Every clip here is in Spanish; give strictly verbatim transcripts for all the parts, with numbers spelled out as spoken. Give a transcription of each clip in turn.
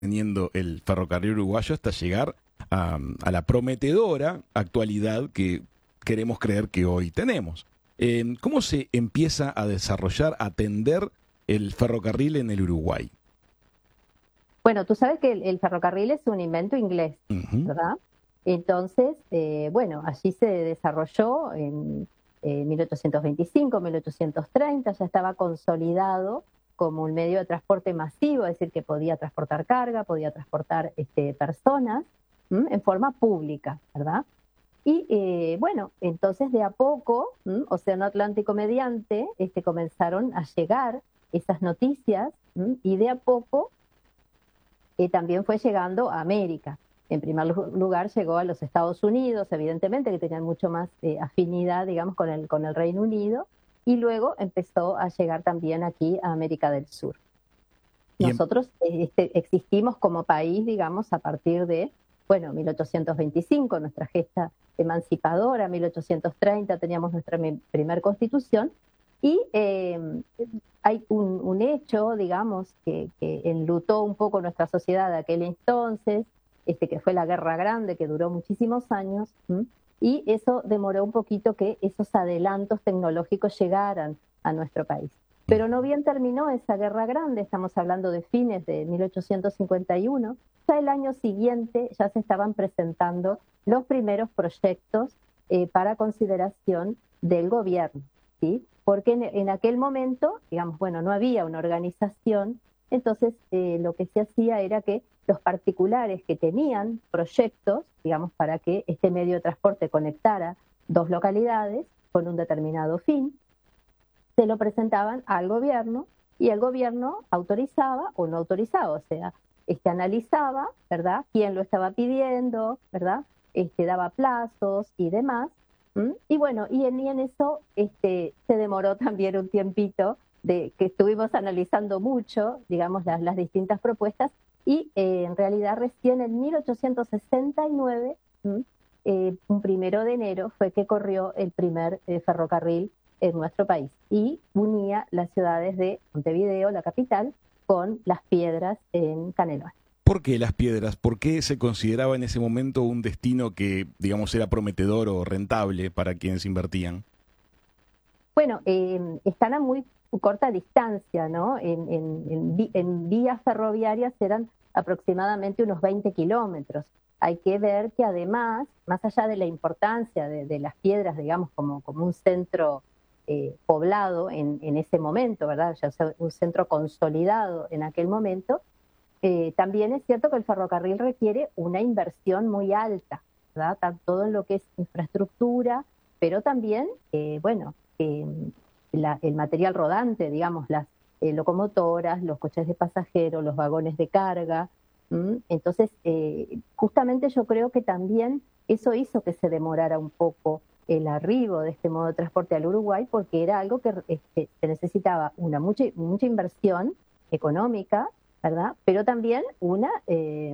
teniendo el ferrocarril uruguayo hasta llegar a, a la prometedora actualidad que queremos creer que hoy tenemos. Eh, ¿Cómo se empieza a desarrollar, a atender el ferrocarril en el Uruguay? Bueno, tú sabes que el, el ferrocarril es un invento inglés, Uh-huh. ¿verdad? Entonces, eh, bueno, allí se desarrolló en eh, mil ochocientos veinticinco, mil ochocientos treinta, ya estaba consolidado como un medio de transporte masivo, es decir, que podía transportar carga, podía transportar este, personas ¿m? en forma pública, ¿verdad? Y eh, bueno, entonces de a poco, ¿m? Océano Atlántico mediante, este, comenzaron a llegar esas noticias ¿m? y de a poco eh, también fue llegando a América. En primer lugar llegó a los Estados Unidos, evidentemente, que tenían mucho más eh, afinidad, digamos, con el, con el Reino Unido, y luego empezó a llegar también aquí a América del Sur. Y en- Nosotros este, existimos como país, digamos, a partir de, bueno, mil ochocientos veinticinco, nuestra gesta emancipadora, mil ochocientos treinta teníamos nuestra primer constitución, y eh, hay un, un hecho, digamos, que, que enlutó un poco nuestra sociedad de aquel entonces, este, que fue la Guerra Grande, que duró muchísimos años, ¿m? Y eso demoró un poquito que esos adelantos tecnológicos llegaran a nuestro país. Pero no bien terminó esa Guerra Grande, estamos hablando de fines de mil ochocientos cincuenta y uno, ya el año siguiente ya se estaban presentando los primeros proyectos eh, para consideración del gobierno, ¿sí? Porque en, en aquel momento, digamos, bueno, no había una organización, entonces eh, lo que se hacía era que los particulares que tenían proyectos, digamos, para que este medio de transporte conectara dos localidades con un determinado fin, se lo presentaban al gobierno y el gobierno autorizaba o no autorizaba, o sea, este, analizaba, ¿verdad?, quién lo estaba pidiendo, ¿verdad?, este, daba plazos y demás. ¿m? Y bueno, y en, y en eso este, se demoró también un tiempito de que estuvimos analizando mucho, digamos, las, las distintas propuestas, y eh, en realidad recién en mil ochocientos sesenta y nueve, ¿m? Eh, un primero de enero, fue que corrió el primer eh, ferrocarril en nuestro país y unía las ciudades de Montevideo, la capital, con Las Piedras en Canelones. ¿Por qué Las Piedras? ¿Por qué se consideraba en ese momento un destino que, digamos, era prometedor o rentable para quienes invertían? Bueno, eh, están a muy corta distancia, ¿no? En, en, en, vi- en vías ferroviarias eran aproximadamente unos veinte kilómetros. Hay que ver que además, más allá de la importancia de, de Las Piedras, digamos, como, como un centro eh, poblado en, en ese momento, ¿verdad? Ya sea un centro consolidado en aquel momento, eh, también es cierto que el ferrocarril requiere una inversión muy alta, ¿verdad? Tanto todo en lo que es infraestructura, pero también, eh, bueno, eh, la- el material rodante, digamos, las eh, locomotoras, los coches de pasajeros, los vagones de carga. ¿m? Entonces, eh, justamente yo creo que también eso hizo que se demorara un poco el arribo de este modo de transporte al Uruguay, porque era algo que este, se necesitaba una mucha, mucha inversión económica, ¿verdad? Pero también una eh,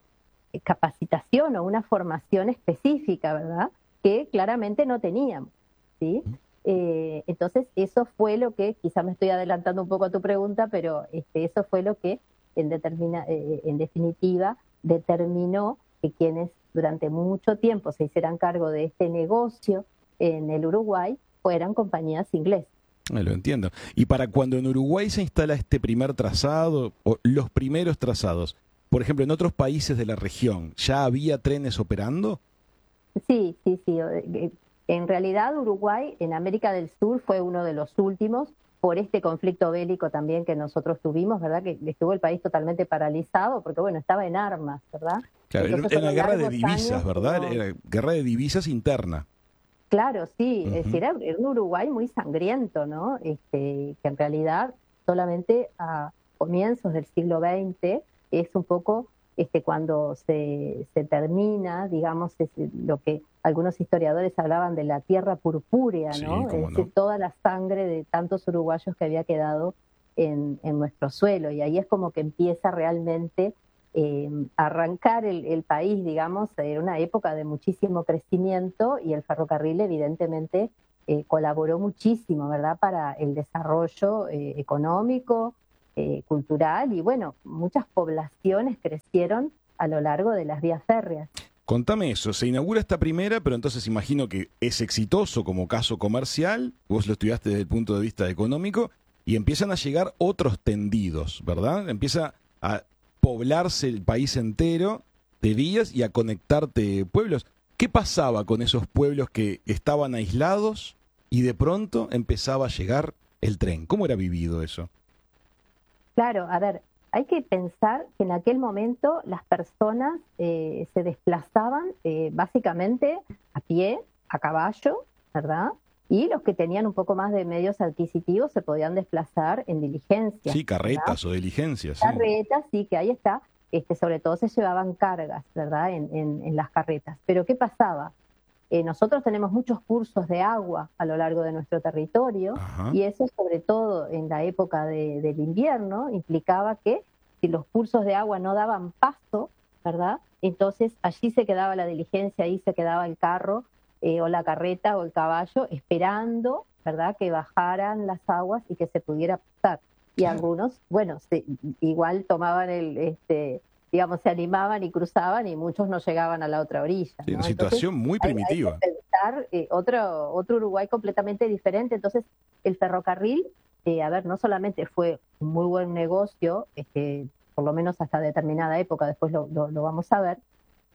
capacitación o una formación específica, ¿verdad? Que claramente no teníamos, ¿sí? Eh, entonces, eso fue lo que, quizá me estoy adelantando un poco a tu pregunta, pero este, eso fue lo que, en, determina, eh, en definitiva, determinó que quienes durante mucho tiempo se hicieran cargo de este negocio en el Uruguay fueran compañías inglesas. Ah, lo entiendo. Y para cuando en Uruguay se instala este primer trazado, o los primeros trazados, por ejemplo, en otros países de la región, ¿ya había trenes operando? Sí, sí, sí. eh, En realidad Uruguay en América del Sur fue uno de los últimos por este conflicto bélico también que nosotros tuvimos, ¿verdad? Que estuvo el país totalmente paralizado porque, bueno, estaba en armas, ¿verdad? Claro, era Entonces era una fueron guerra de largos divisas, años que ¿verdad? no... Era guerra de divisas interna. Claro, sí, es Ujú. decir, era, era un Uruguay muy sangriento, ¿no? Este, que en realidad solamente a comienzos del siglo veinte es un poco este, cuando se, se termina, digamos, es lo que algunos historiadores hablaban de la tierra purpúrea, Sí, ¿no? Es cómo decir, no. toda la sangre de tantos uruguayos que había quedado en, en nuestro suelo. Y ahí es como que empieza realmente eh, arrancar el, el país, digamos, en una época de muchísimo crecimiento y el ferrocarril evidentemente eh, colaboró muchísimo, ¿verdad?, para el desarrollo eh, económico eh, cultural y bueno, muchas poblaciones crecieron a lo largo de las vías férreas. Contame eso, se inaugura esta primera, pero entonces imagino que es exitoso como caso comercial, vos lo estudiaste desde el punto de vista económico, y empiezan a llegar otros tendidos, ¿verdad? Empieza a poblarse el país entero de vías y a conectarte pueblos. ¿Qué pasaba con esos pueblos que estaban aislados y de pronto empezaba a llegar el tren? ¿Cómo era vivido eso? Claro, a ver, hay que pensar que en aquel momento las personas eh, se desplazaban eh, básicamente a pie, a caballo, ¿verdad? Y los que tenían un poco más de medios adquisitivos se podían desplazar en diligencias. Sí, carretas ¿verdad? o diligencias. Sí. Carretas, sí, que ahí está. Este, sobre todo se llevaban cargas, ¿verdad? En, en, en las carretas. Pero ¿qué pasaba? Eh, nosotros tenemos muchos cursos de agua a lo largo de nuestro territorio. Ajá. Y eso, sobre todo en la época de, del invierno, implicaba que si los cursos de agua no daban paso, ¿verdad? Entonces allí se quedaba la diligencia, ahí se quedaba el carro eh, o la carreta o el caballo esperando, ¿verdad?, que bajaran las aguas y que se pudiera pasar. Y algunos, bueno, se, igual tomaban el... este digamos, se animaban y cruzaban y muchos no llegaban a la otra orilla, ¿no? Sí, una situación Entonces, muy primitiva. Hay, hay que pensar eh, otro, otro Uruguay completamente diferente. Entonces, el ferrocarril, eh, a ver, no solamente fue un muy buen negocio, este, por lo menos hasta determinada época, después lo, lo, lo vamos a ver,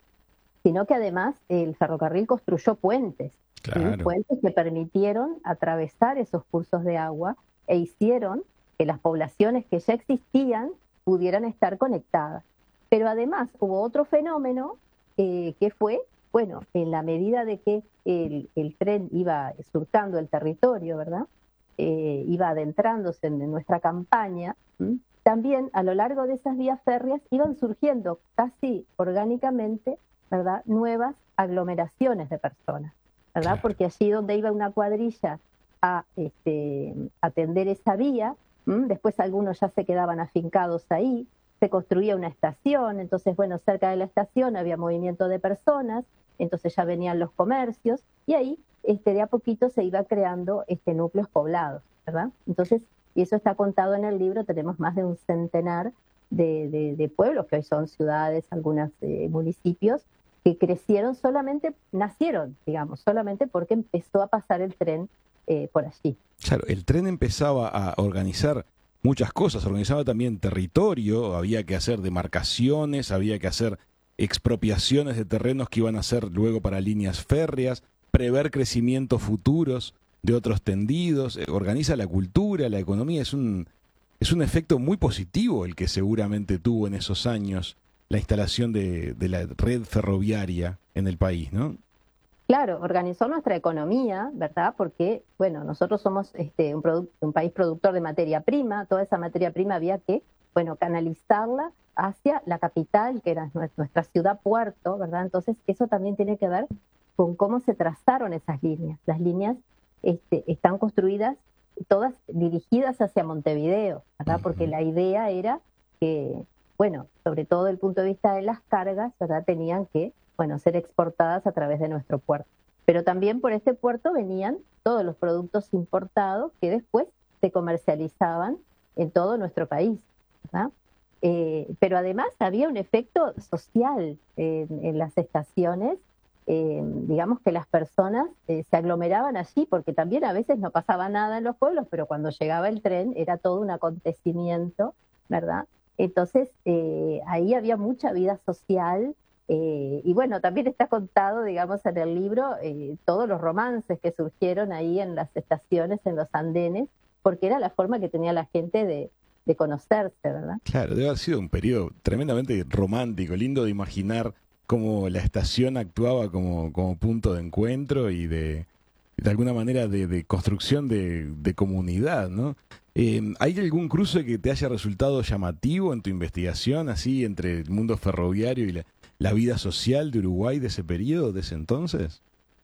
sino que además el ferrocarril construyó puentes, claro. ¿sí? Puentes que permitieron atravesar esos cursos de agua e hicieron que las poblaciones que ya existían pudieran estar conectadas. Pero además hubo otro fenómeno eh, que fue, bueno, en la medida de que el, el tren iba surcando el territorio, ¿verdad? Eh, iba adentrándose en, en nuestra campaña, ¿m? También a lo largo de esas vías férreas iban surgiendo casi orgánicamente, ¿verdad?, nuevas aglomeraciones de personas, ¿verdad? Claro. Porque allí donde iba una cuadrilla a este, atender esa vía, ¿m? Después algunos ya se quedaban afincados ahí, se construía una estación, entonces, bueno, cerca de la estación había movimiento de personas, entonces ya venían los comercios, y ahí este, de a poquito se iba creando este, núcleos poblados, ¿verdad? Entonces, y eso está contado en el libro, tenemos más de un centenar de, de, de pueblos, que hoy son ciudades, algunos eh, municipios, que crecieron solamente, nacieron, digamos, solamente porque empezó a pasar el tren eh, por allí. Claro, el tren empezaba a organizar muchas cosas, organizaba también territorio, había que hacer demarcaciones, había que hacer expropiaciones de terrenos que iban a ser luego para líneas férreas, prever crecimientos futuros de otros tendidos, eh, organiza la cultura, la economía, es un, es un efecto muy positivo el que seguramente tuvo en esos años la instalación de, de la red ferroviaria en el país, ¿no? Claro, organizó nuestra economía, ¿verdad? Porque, bueno, nosotros somos este, un, produ- un país productor de materia prima, toda esa materia prima había que, bueno, canalizarla hacia la capital, que era nuestra ciudad puerto, ¿verdad? Entonces, eso también tiene que ver con cómo se trazaron esas líneas. Las líneas este, están construidas, todas dirigidas hacia Montevideo, ¿verdad? Porque la idea era que, bueno, sobre todo desde el punto de vista de las cargas, ¿verdad?, tenían que, bueno, ser exportadas a través de nuestro puerto. Pero también por este puerto venían todos los productos importados que después se comercializaban en todo nuestro país, ¿verdad? Eh, pero además había un efecto social en, en las estaciones, eh, digamos que las personas eh, se aglomeraban allí, porque también a veces no pasaba nada en los pueblos, pero cuando llegaba el tren era todo un acontecimiento, ¿verdad? Entonces eh, ahí había mucha vida social. Eh, y bueno, también está contado, digamos, en el libro eh, todos los romances que surgieron ahí en las estaciones, en los andenes, porque era la forma que tenía la gente de, de conocerse, ¿verdad? Claro, debe haber sido un periodo tremendamente romántico, lindo de imaginar cómo la estación actuaba como, como punto de encuentro y de, de alguna manera de, de construcción de, de comunidad, ¿no? Eh, ¿Hay algún cruce que te haya resultado llamativo en tu investigación, así, entre el mundo ferroviario y la, la vida social de Uruguay de ese periodo, de ese entonces?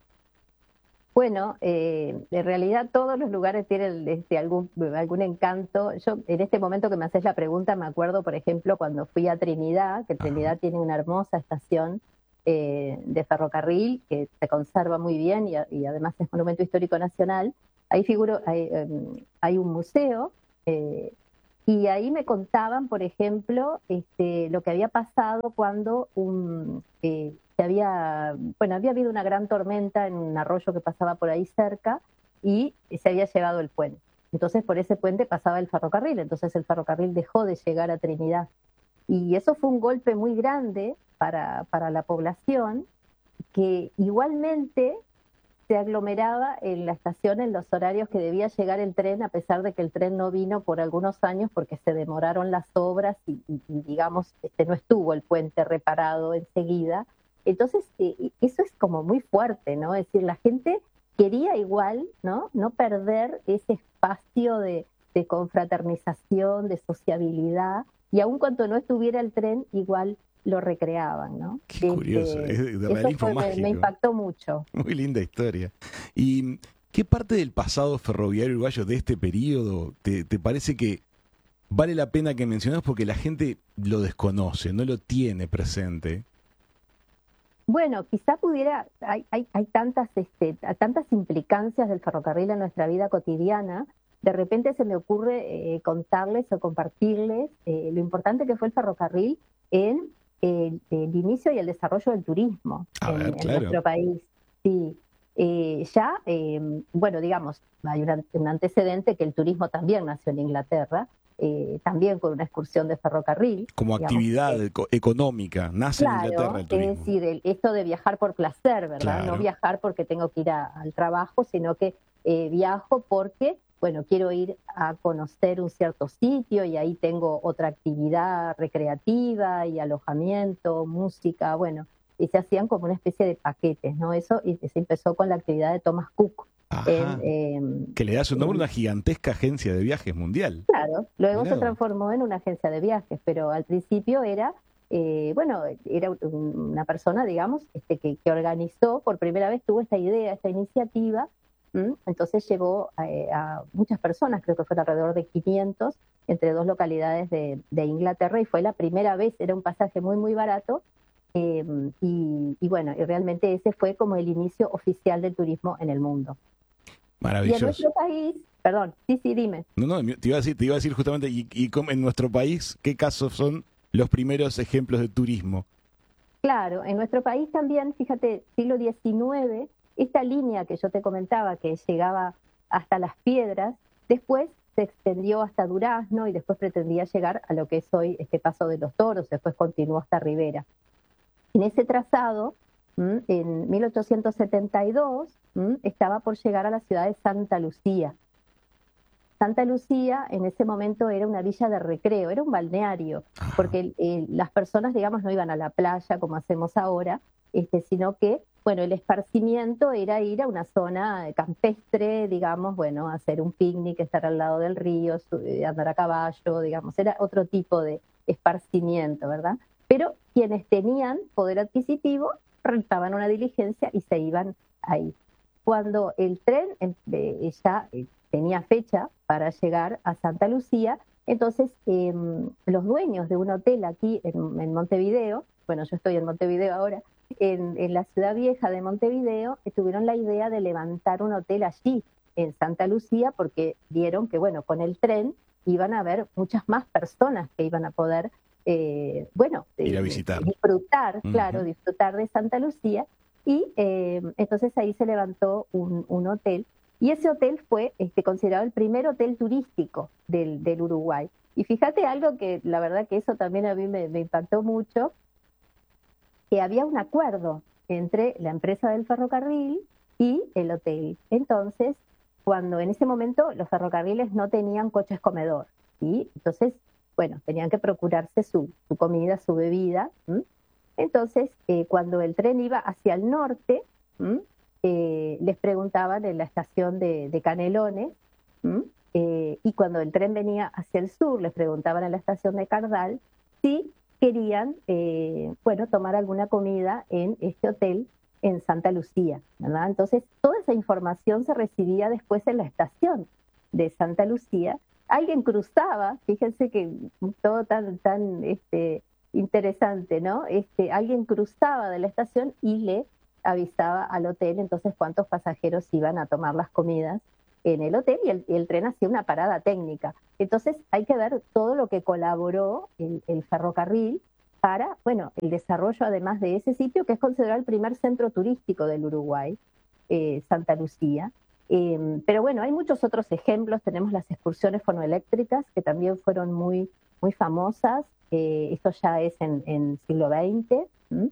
Bueno, eh, en realidad todos los lugares tienen este, algún, algún encanto. Yo, en este momento que me haces la pregunta, me acuerdo, por ejemplo, cuando fui a Trinidad, que Trinidad Ajá. tiene una hermosa estación eh, de ferrocarril que se conserva muy bien y, y además es monumento histórico nacional. Ahí figuro, hay, um, hay un museo eh, Y ahí me contaban, por ejemplo, este, lo que había pasado cuando un, eh, se había, bueno, había habido una gran tormenta en un arroyo que pasaba por ahí cerca y se había llevado el puente. Entonces por ese puente pasaba el ferrocarril, entonces el ferrocarril dejó de llegar a Trinidad. Y eso fue un golpe muy grande para, para la población, que igualmente se aglomeraba en la estación en los horarios que debía llegar el tren, a pesar de que el tren no vino por algunos años porque se demoraron las obras y, y, y digamos, este, no estuvo el puente reparado enseguida. Entonces, eh, eso es como muy fuerte, ¿no? Es decir, la gente quería igual, ¿no? No perder ese espacio de, de confraternización, de sociabilidad, y aun cuando no estuviera el tren, igual lo recreaban, ¿no? Qué curioso, Este, es de eso realismo fue, me, mágico. me impactó mucho. Muy linda historia. ¿Y qué parte del pasado ferroviario uruguayo de este periodo te, te parece que vale la pena que menciones porque la gente lo desconoce, no lo tiene presente? Bueno, quizá pudiera, hay, hay, hay tantas, este, tantas implicancias del ferrocarril en nuestra vida cotidiana, de repente se me ocurre eh, contarles o compartirles eh, lo importante que fue el ferrocarril en el, el inicio y el desarrollo del turismo A en, ver, en claro. nuestro país. Sí, eh, ya, eh, bueno, digamos, hay una- un antecedente que el turismo también nació en Inglaterra, eh, también con una excursión de ferrocarril. Como Digamos, actividad que eco- económica, nace en Inglaterra claro, el es turismo. decir, el- esto de viajar por placer, ¿verdad? No Claro. viajar porque tengo que ir a- al trabajo, sino que eh, viajo porque, bueno, quiero ir a conocer un cierto sitio y ahí tengo otra actividad recreativa y alojamiento, música, bueno, y se hacían como una especie de paquetes, ¿no? Eso y se empezó con la actividad de Thomas Cook. En, Ajá. eh, Que le da su nombre a en- una gigantesca agencia de viajes mundial. Claro, luego Mirá se vos. transformó en una agencia de viajes, pero al principio era, eh, bueno, era un- una persona, digamos, este, que, que organizó, por primera vez tuvo esta idea, esta iniciativa, ¿m? Entonces llevó eh, a muchas personas, creo que fue alrededor de quinientos, entre dos localidades de, de Inglaterra, y fue la primera vez, era un pasaje muy, muy barato, eh, y, y bueno, y realmente ese fue como el inicio oficial del turismo en el mundo. Y en Maravilloso. nuestro país, perdón, sí, sí, dime. No, no, te iba a decir, te iba a decir justamente, y, y cómo- en nuestro país, ¿qué casos son los primeros ejemplos de turismo? Claro, en nuestro país también, fíjate, siglo diecinueve, esta línea que yo te comentaba, que llegaba hasta Las Piedras, después se extendió hasta Durazno y después pretendía llegar a lo que es hoy este Paso de los Toros, después continuó hasta Rivera. En ese trazado, ¿m? En mil ochocientos setenta y dos, ¿m? Estaba por llegar a la ciudad de Santa Lucía. Santa Lucía en ese momento era una villa de recreo, era un balneario, Ajá. porque eh, las personas, digamos, no iban a la playa como hacemos ahora, este, sino que, bueno, el esparcimiento era ir a una zona campestre, digamos, bueno, hacer un picnic, estar al lado del río, su- eh, andar a caballo, digamos, era otro tipo de esparcimiento, ¿verdad? Pero quienes tenían poder adquisitivo rentaban una diligencia y se iban ahí. Cuando el tren eh, ya eh, tenía fecha para llegar a Santa Lucía, entonces eh, los dueños de un hotel aquí en, en Montevideo, bueno, yo estoy en Montevideo ahora, en, en la ciudad vieja de Montevideo, eh, tuvieron la idea de levantar un hotel allí, en Santa Lucía, porque vieron que, bueno, con el tren iban a haber muchas más personas que iban a poder, eh, bueno, Ir a eh, visitar. disfrutar, Ujú. claro, disfrutar de Santa Lucía, y eh, entonces ahí se levantó un, un hotel, y ese hotel fue este, considerado el primer hotel turístico del, del Uruguay. Y fíjate algo que la verdad que eso también a mí me, me impactó mucho, que había un acuerdo entre la empresa del ferrocarril y el hotel. Entonces, cuando en ese momento los ferrocarriles no tenían coches comedor, ¿sí? Entonces, bueno, tenían que procurarse su, su comida, su bebida. ¿m? Entonces, eh, cuando el tren iba hacia el norte, ¿m? Eh, les preguntaban en la estación de, de Canelones, ¿m? Eh, y cuando el tren venía hacia el sur, les preguntaban en la estación de Cardal si querían, eh, bueno, tomar alguna comida en este hotel en Santa Lucía, ¿verdad? Entonces, toda esa información se recibía después en la estación de Santa Lucía. Alguien cruzaba, fíjense que todo tan, tan este, interesante, ¿no? Este, alguien cruzaba de la estación y le avisaba al hotel entonces cuántos pasajeros iban a tomar las comidas en el hotel y el, y el tren hacía una parada técnica. Entonces hay que ver todo lo que colaboró el, el ferrocarril para, bueno, el desarrollo además de ese sitio, que es considerado el primer centro turístico del Uruguay, eh, Santa Lucía. Eh, pero bueno, hay muchos otros ejemplos. Tenemos las excursiones fonoeléctricas, que también fueron muy, muy famosas. Eh, esto ya es en, en siglo veinte. ¿Mm?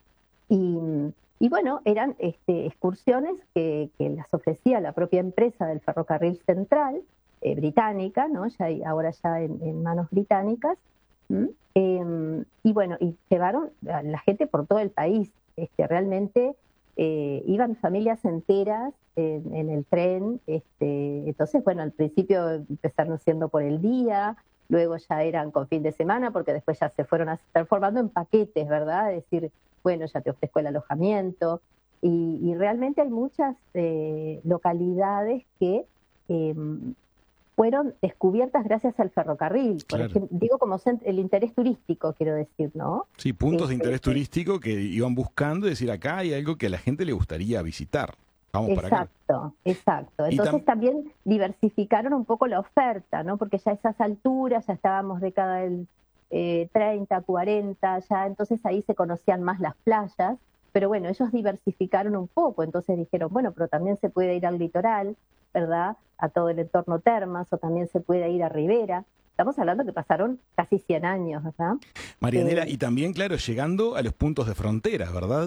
Y, y bueno, eran este, excursiones que, que las ofrecía la propia empresa del Ferrocarril Central, eh, británica, ¿no? Ya, ahora ya en, en manos británicas. ¿Mm? Eh, y bueno, y llevaron a la gente por todo el país. Este, realmente eh, iban familias enteras en, en el tren. Este, entonces, bueno, al principio empezaron siendo por el día, luego ya eran con fin de semana, porque después ya se fueron a transformando en paquetes, ¿verdad? Es decir, bueno, ya te ofrezco el alojamiento. Y, y realmente hay muchas eh, localidades que eh, fueron descubiertas gracias al ferrocarril. Por Claro. ejemplo, digo como el interés turístico, quiero decir, ¿no? Sí, puntos de Este, interés turístico que iban buscando y decir, acá hay algo que a la gente le gustaría visitar. Vamos para acá. Exacto, exacto. Y Entonces tam- también diversificaron un poco la oferta, ¿no? Porque ya a esas alturas, ya estábamos década del eh, treinta, cuarenta, ya entonces ahí se conocían más las playas, pero bueno, ellos diversificaron un poco, entonces dijeron, bueno, pero también se puede ir al litoral, ¿verdad? A todo el entorno termas, o también se puede ir a Rivera. Estamos hablando que pasaron casi cien años, ¿verdad? Marianela, Eh, y también, claro, llegando a los puntos de frontera, ¿verdad?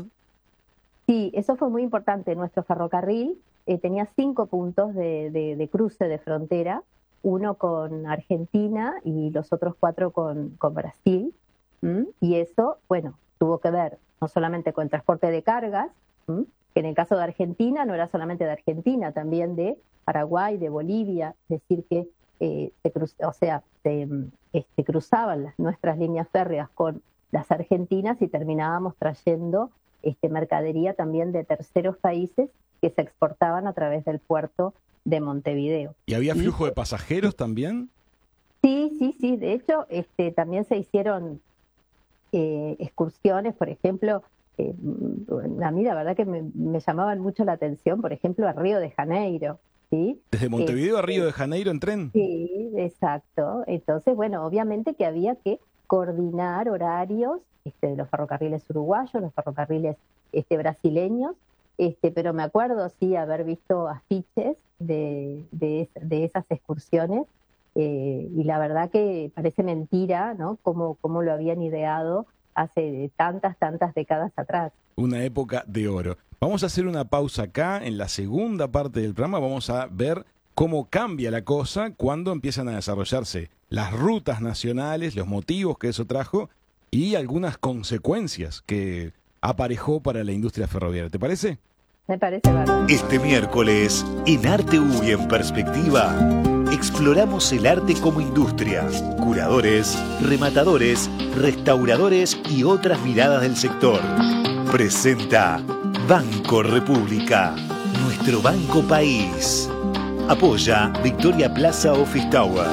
Sí, eso fue muy importante. Nuestro ferrocarril eh, tenía cinco puntos de, de, de cruce de frontera, uno con Argentina y los otros cuatro con, con Brasil. ¿Mm? Y eso, bueno, tuvo que ver no solamente con el transporte de cargas, ¿m? Que en el caso de Argentina no era solamente de Argentina, también de Paraguay, de Bolivia, es decir que eh, se cruz, o sea, se, este, cruzaban las, nuestras líneas férreas con las argentinas y terminábamos trayendo este, mercadería también de terceros países que se exportaban a través del puerto de Montevideo. ¿Y había Y- flujo de pasajeros también? Sí, sí, sí. De hecho, este, también se hicieron eh, excursiones, por ejemplo, eh, a mí la verdad que me, me llamaban mucho la atención, por ejemplo, a Río de Janeiro, ¿sí? ¿Desde Montevideo a Este, Río de Janeiro en tren? Sí, exacto. Entonces, bueno, obviamente que había que coordinar horarios este, de los ferrocarriles uruguayos, los ferrocarriles este, brasileños, este, pero me acuerdo, sí, haber visto afiches de, de, es- de esas excursiones, eh, y la verdad que parece mentira, ¿no? Cómo, cómo lo habían ideado hace tantas, tantas décadas atrás. Una época de oro. Vamos a hacer una pausa acá. En la segunda parte del programa vamos a ver cómo cambia la cosa cuando empiezan a desarrollarse las rutas nacionales, los motivos que eso trajo y algunas consecuencias que aparejó para la industria ferroviaria. ¿Te parece? Me parece bárbaro. Este miércoles, en Arte U y en Perspectiva, exploramos el arte como industria, curadores, rematadores, restauradores y otras miradas del sector. Presenta Banco República, nuestro banco país. Apoya Victoria Plaza Office Tower.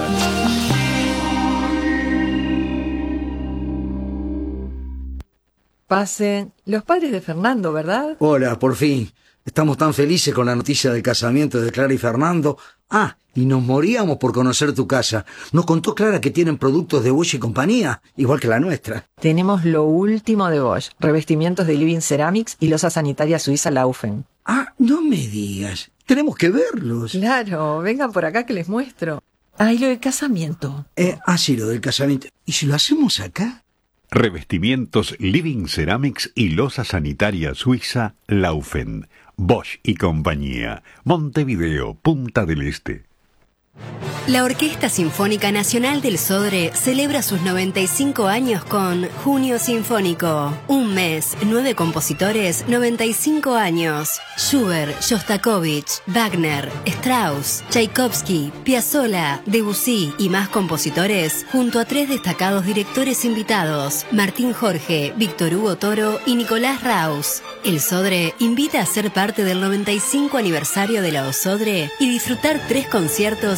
Pasen. Los padres de Fernando, ¿verdad? Hola, por fin. Estamos tan felices con la noticia del casamiento de Clara y Fernando. Ah, y nos moríamos por conocer tu casa. Nos contó Clara que tienen productos de Bosch y compañía, igual que la nuestra. Tenemos lo último de Bosch, revestimientos de Living Ceramics y losa sanitaria suiza Laufen. Ah, no me digas. Tenemos que verlos. Claro, vengan por acá que les muestro. Ah, y lo del casamiento. Eh, ah, sí, lo del casamiento. ¿Y si lo hacemos acá? Revestimientos Living Ceramics y losa sanitaria suiza Laufen. Bosch y compañía. Montevideo, Punta del Este. La Orquesta Sinfónica Nacional del Sodre celebra sus noventa y cinco años con Junio Sinfónico. Un mes, nueve compositores, noventa y cinco años. Schubert, Shostakovich, Wagner, Strauss, Tchaikovsky, Piazzolla, Debussy y más compositores, junto a tres destacados directores invitados, Martín Jorge, Víctor Hugo Toro y Nicolás Raus. El Sodre invita a ser parte del noventa y cinco aniversario de la OSODRE y disfrutar tres conciertos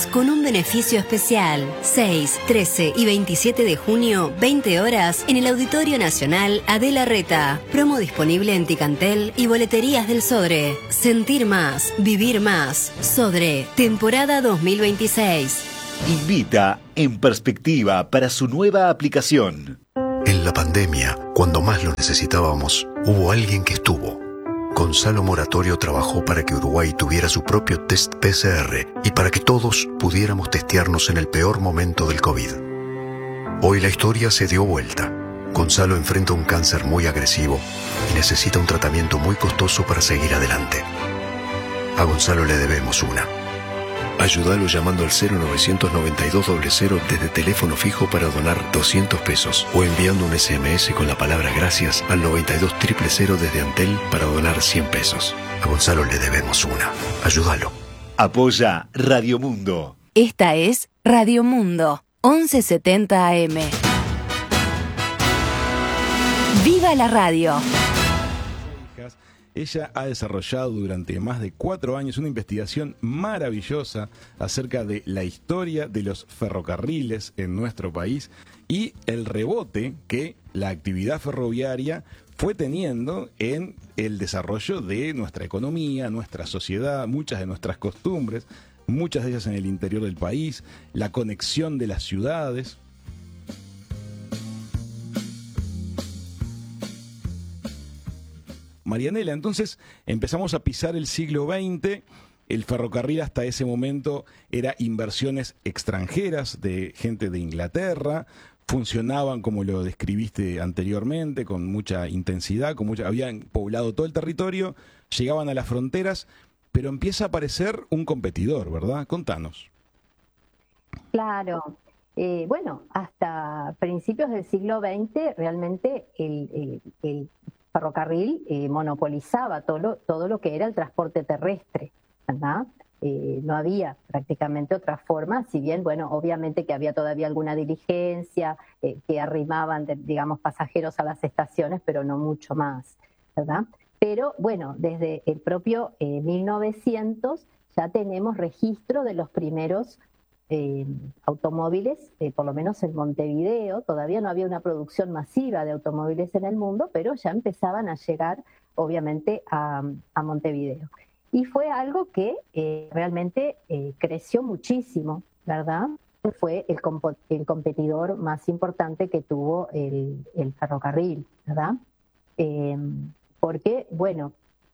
años con un beneficio especial. seis, trece y veintisiete de junio, veinte horas, en el Auditorio Nacional Adela Reta. Promo disponible en Ticantel y boleterías del Sodre. Sentir más, vivir más. Sodre, temporada dos mil veintiséis. Invita En Perspectiva para su nueva aplicación. En la pandemia, cuando más lo necesitábamos, hubo alguien que estuvo. Gonzalo Moratorio trabajó para que Uruguay tuviera su propio test P C R y para que todos pudiéramos testearnos en el peor momento del COVID. Hoy la historia se dio vuelta. Gonzalo enfrenta un cáncer muy agresivo y necesita un tratamiento muy costoso para seguir adelante. A Gonzalo le debemos una. Ayúdalo llamando al cero novecientos noventa y dos cero cero desde teléfono fijo para donar doscientos pesos o enviando un S M S con la palabra gracias al noventa y dos cero cero cero desde Antel para donar cien pesos. A Gonzalo le debemos una. Ayúdalo. Apoya Radio Mundo. Esta es Radio Mundo, once setenta A M. ¡Viva la radio! Ella ha desarrollado durante más de cuatro años una investigación maravillosa acerca de la historia de los ferrocarriles en nuestro país y el rebote que la actividad ferroviaria fue teniendo en el desarrollo de nuestra economía, nuestra sociedad, muchas de nuestras costumbres, muchas de ellas en el interior del país, la conexión de las ciudades. Marianela, entonces empezamos a pisar el siglo veinte, el ferrocarril hasta ese momento era inversiones extranjeras de gente de Inglaterra, funcionaban como lo describiste anteriormente, con mucha intensidad, con mucha, habían poblado todo el territorio, llegaban a las fronteras, pero empieza a aparecer un competidor, ¿verdad? Contanos. Claro. Eh, bueno, hasta principios del siglo veinte realmente el, el, el ferrocarril eh, monopolizaba todo lo, todo lo que era el transporte terrestre, ¿verdad? Eh, no había prácticamente otra forma, si bien, bueno, obviamente que había todavía alguna diligencia, eh, que arrimaban, de, digamos, pasajeros a las estaciones, pero no mucho más, ¿verdad? Pero, bueno, desde el propio eh, mil novecientos ya tenemos registro de los primeros Eh, automóviles, eh, por lo menos en Montevideo. Todavía no había una producción masiva de automóviles en el mundo, pero ya empezaban a llegar, obviamente, a, a Montevideo. Y fue algo que eh, realmente eh, creció muchísimo, ¿verdad? Fue el, compo- el competidor más importante que tuvo el, el ferrocarril, ¿verdad? Eh, porque, bueno,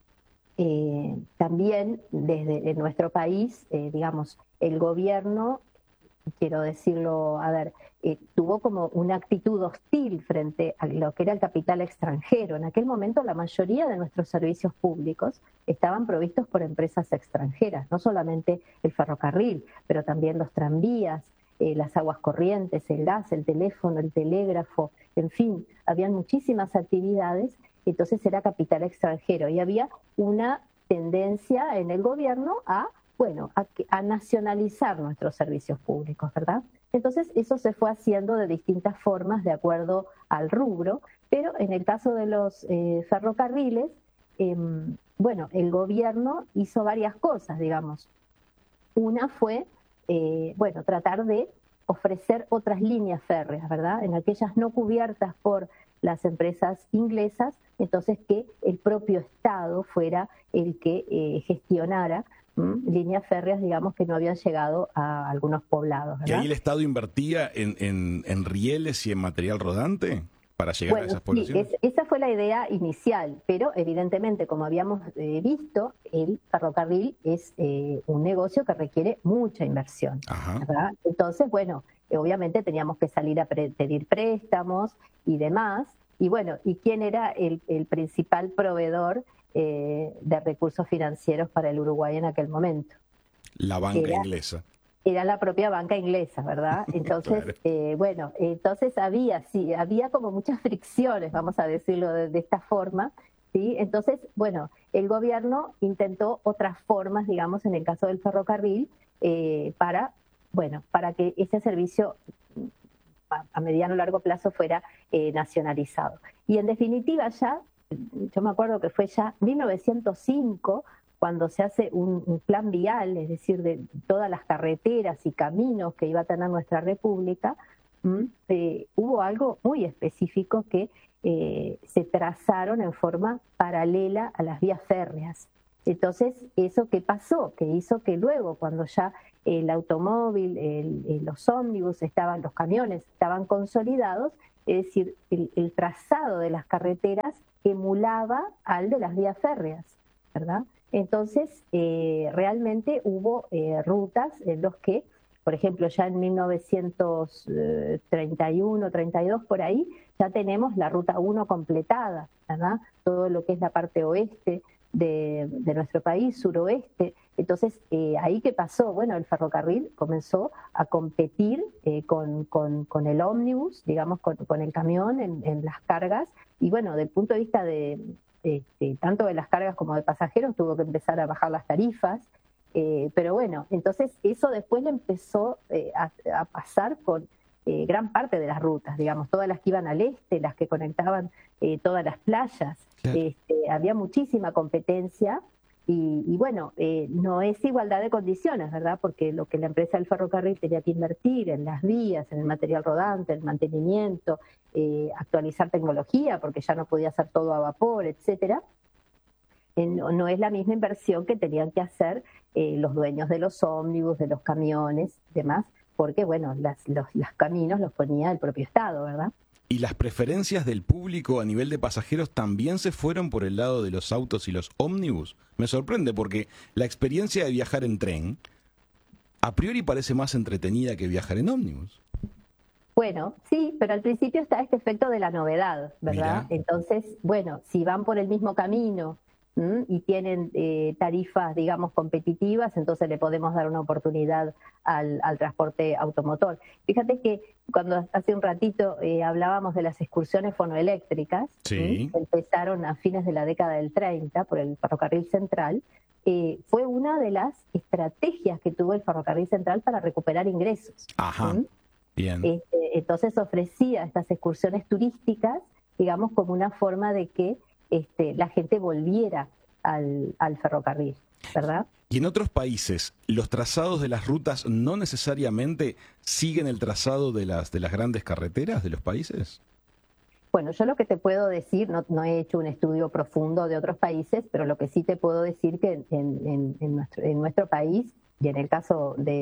eh, también desde en nuestro país, eh, digamos, el gobierno, quiero decirlo, a ver, eh, tuvo como una actitud hostil frente a lo que era el capital extranjero. En aquel momento la mayoría de nuestros servicios públicos estaban provistos por empresas extranjeras, no solamente el ferrocarril, pero también los tranvías, eh, las aguas corrientes, el gas, el teléfono, el telégrafo, en fin, habían muchísimas actividades, entonces era capital extranjero y había una tendencia en el gobierno a bueno, a, a nacionalizar nuestros servicios públicos, ¿verdad? Entonces eso se fue haciendo de distintas formas de acuerdo al rubro, pero en el caso de los eh, ferrocarriles, eh, bueno, el gobierno hizo varias cosas, digamos. Una fue, eh, bueno, tratar de ofrecer otras líneas férreas, ¿verdad? En aquellas no cubiertas por las empresas inglesas, entonces que el propio Estado fuera el que eh, gestionara ¿Mm? líneas férreas, digamos, que no habían llegado a algunos poblados, ¿verdad? ¿Y ahí el Estado invertía en, en, en rieles y en material rodante para llegar bueno, a esas poblaciones? Sí, es, esa fue la idea inicial, pero evidentemente, como habíamos eh, visto, el ferrocarril es eh, un negocio que requiere mucha inversión, ¿verdad? Entonces, bueno, eh, obviamente teníamos que salir a pre- pedir préstamos y demás, y bueno, ¿y quién era el, el principal proveedor Eh, de recursos financieros para el Uruguay en aquel momento? La banca era, inglesa. Era la propia banca inglesa, ¿verdad? Entonces, claro. eh, bueno, entonces había, sí, había como muchas fricciones, vamos a decirlo de, de esta forma, ¿sí? Entonces, bueno, el gobierno intentó otras formas, digamos, en el caso del ferrocarril, eh, para, bueno, para que ese servicio a, a mediano o largo plazo fuera eh, nacionalizado. Y en definitiva ya, yo me acuerdo que fue ya mil novecientos cinco cuando se hace un, un plan vial, es decir, de todas las carreteras y caminos que iba a tener nuestra república, eh, hubo algo muy específico que eh, se trazaron en forma paralela a las vías férreas. Entonces, ¿eso qué pasó? Que hizo que luego, cuando ya el automóvil, el, el, los ómnibus estaban, los camiones estaban consolidados, es decir, el, el trazado de las carreteras emulaba al de las vías férreas, ¿verdad? Entonces, eh, realmente hubo eh, rutas en los que, por ejemplo, ya en mil novecientos treinta y uno, treinta y dos, por ahí, ya tenemos la Ruta uno completada, ¿verdad? Todo lo que es la parte oeste de, de nuestro país, suroeste. Entonces, eh, ¿ahí qué pasó? Bueno, el ferrocarril comenzó a competir eh, con, con, con el ómnibus, digamos, con, con el camión en, en las cargas. Y bueno, desde el punto de vista de, de, de tanto de las cargas como de pasajeros, tuvo que empezar a bajar las tarifas. Eh, pero bueno, entonces eso después le empezó eh, a, a pasar con eh, gran parte de las rutas, digamos, todas las que iban al este, las que conectaban eh, todas las playas. Claro. Este, había muchísima competencia y, y bueno, eh, no es igualdad de condiciones, ¿verdad? Porque lo que la empresa del ferrocarril tenía que invertir en las vías, en el material rodante, el mantenimiento, eh, actualizar tecnología, porque ya no podía hacer todo a vapor, etcétera. No, no es la misma inversión que tenían que hacer eh, los dueños de los ómnibus, de los camiones, demás, porque, bueno, las, los, los caminos los ponía el propio Estado, ¿verdad? ¿Y las preferencias del público a nivel de pasajeros también se fueron por el lado de los autos y los ómnibus? Me sorprende porque la experiencia de viajar en tren a priori parece más entretenida que viajar en ómnibus. Bueno, sí, pero al principio está este efecto de la novedad, ¿verdad? Mirá. Entonces, bueno, si van por el mismo camino ¿Mm? y tienen eh, tarifas, digamos, competitivas, entonces le podemos dar una oportunidad al, al transporte automotor. Fíjate que cuando hace un ratito eh, hablábamos de las excursiones fonoeléctricas, sí. que empezaron a fines de la década del treinta por el Ferrocarril Central, eh, fue una de las estrategias que tuvo el Ferrocarril Central para recuperar ingresos. Ajá, ¿Mm? Bien. Este, entonces ofrecía estas excursiones turísticas, digamos, como una forma de que Este, la gente volviera al, al ferrocarril, ¿verdad? Y en otros países, ¿los trazados de las rutas no necesariamente siguen el trazado de las, de las grandes carreteras de los países? Bueno, yo lo que te puedo decir, no, no he hecho un estudio profundo de otros países, pero lo que sí te puedo decir que en, en, en, nuestro, en nuestro país, y en el caso de...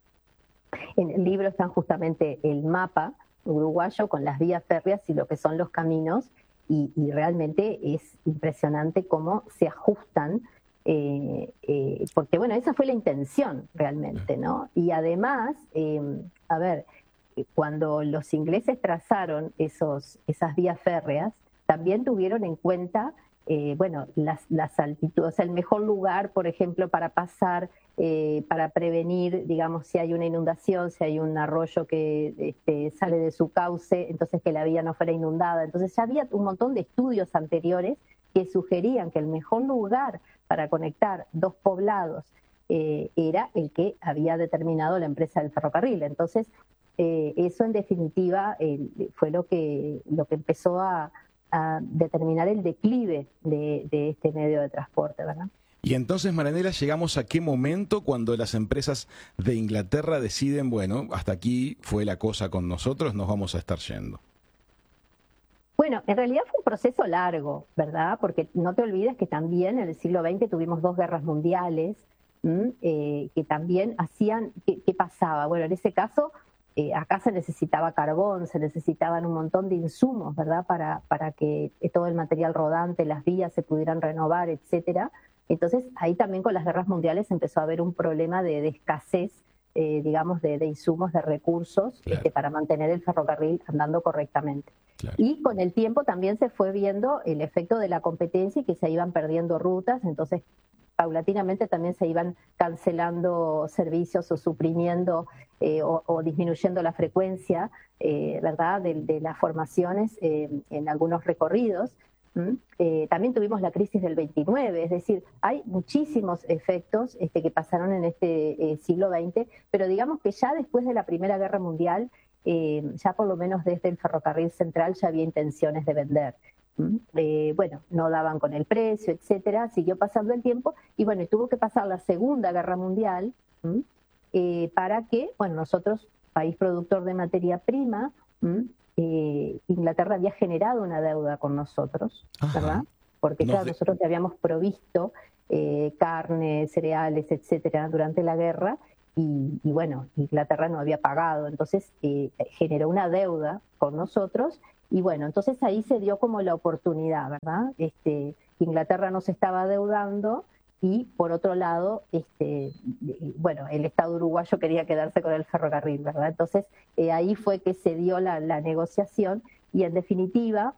En el libro están justamente el mapa uruguayo con las vías férreas y lo que son los caminos, Y, y realmente es impresionante cómo se ajustan, eh, eh, porque bueno, esa fue la intención realmente, ¿no? Y además, eh, a ver, cuando los ingleses trazaron esos, esas vías férreas, también tuvieron en cuenta, eh, bueno, las, las altitudes, o sea, el mejor lugar, por ejemplo, para pasar, eh, para prevenir, digamos, si hay una inundación, si hay un arroyo que este, sale de su cauce, entonces que la vía no fuera inundada. Entonces ya había un montón de estudios anteriores que sugerían que el mejor lugar para conectar dos poblados eh, era el que había determinado la empresa del ferrocarril. Entonces, eh, eso en definitiva eh, fue lo que, lo que empezó a, a determinar el declive de, de este medio de transporte, ¿verdad? Y entonces, Marianela, llegamos a qué momento cuando las empresas de Inglaterra deciden, bueno, hasta aquí fue la cosa con nosotros, nos vamos a estar yendo. Bueno, en realidad fue un proceso largo, ¿verdad? Porque no te olvides que también en el siglo veinte tuvimos dos guerras mundiales, eh, que también hacían, ¿qué, qué pasaba? Bueno, en ese caso, eh, acá se necesitaba carbón, se necesitaban un montón de insumos, ¿verdad? Para, para que todo el material rodante, las vías se pudieran renovar, etcétera. Entonces, ahí también con las guerras mundiales empezó a haber un problema de, de escasez, eh, digamos, de, de insumos, de recursos, claro. este, para mantener el ferrocarril andando correctamente. Claro. Y con el tiempo también se fue viendo el efecto de la competencia y que se iban perdiendo rutas, entonces paulatinamente también se iban cancelando servicios o suprimiendo eh, o, o disminuyendo la frecuencia, eh, ¿verdad?, de, de las formaciones eh, en algunos recorridos. ¿Mm? Eh, también tuvimos la crisis del veintinueve, es decir, hay muchísimos efectos este, que pasaron en este eh, siglo veinte, pero digamos que ya después de la Primera Guerra Mundial, eh, ya por lo menos desde el Ferrocarril Central ya había intenciones de vender. Eh, bueno, no daban con el precio, etcétera. Siguió pasando el tiempo y bueno, y tuvo que pasar la Segunda Guerra Mundial eh, para que, bueno, nosotros, país productor de materia prima, eh, Inglaterra había generado una deuda con nosotros, Ajá. ¿verdad? Porque claro, de... nosotros le habíamos provisto eh, carne, cereales, etcétera, durante la guerra. Y, y bueno, Inglaterra no había pagado, entonces eh, generó una deuda con nosotros y bueno, entonces ahí se dio como la oportunidad, ¿verdad? Este, Inglaterra nos estaba adeudando y por otro lado, este, bueno, el Estado uruguayo quería quedarse con el ferrocarril, ¿verdad? Entonces eh, ahí fue que se dio la, la negociación y en definitiva